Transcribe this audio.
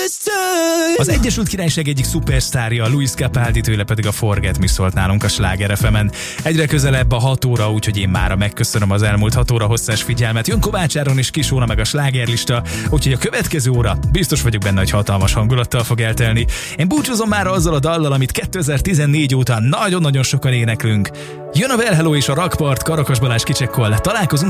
Az Egyesült Királyság egyik szupersztárja, Luis Capaldi, tőle pedig a Forget Me szólt nálunk a Sláger FM-en. Egyre közelebb a 6 óra, úgyhogy én mára megköszönöm az elmúlt 6 óra hosszás figyelmet. Jön Kovács Áron és Kis Óra meg a slágerlista, úgyhogy a következő óra biztos vagyok benne, hogy hatalmas hangulattal fog eltelni. Én búcsúzom már azzal a dallal, amit 2014 óta nagyon-nagyon sokan éneklünk. Jön a Well Hello és a Rockpart, Karakas Balázs kicsekkol. Találkozunk